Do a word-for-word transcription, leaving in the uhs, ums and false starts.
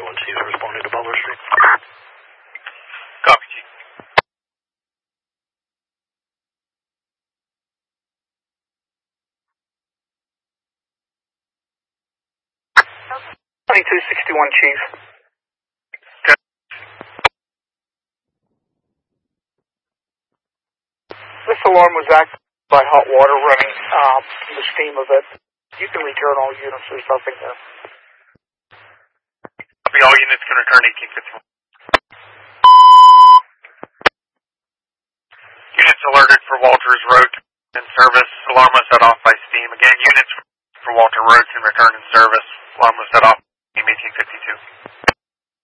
sixty-one Chief responding to Butler Street. Copy, Chief. twenty-two sixty-one, Chief. Okay. This alarm was activated by hot water running um, from the steam of it. You can return all units. There's nothing there. Copy, all units can return eighteen fifty-one. Units alerted for Walters Road in service. Alarm was set off by steam. Again, units for Walter Road can return in service. Alarm was set off. Team eighteen fifty-two.